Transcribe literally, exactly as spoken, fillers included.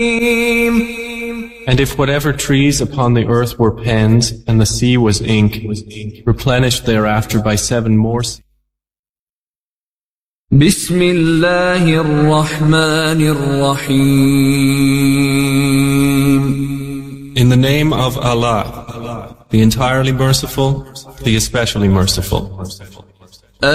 And if whatever trees upon the earth were pens, and the sea was ink, replenished thereafter by seven more seas. بسم الله الرحمن الرحيم. In the name of Allah, the entirely merciful, the especially merciful.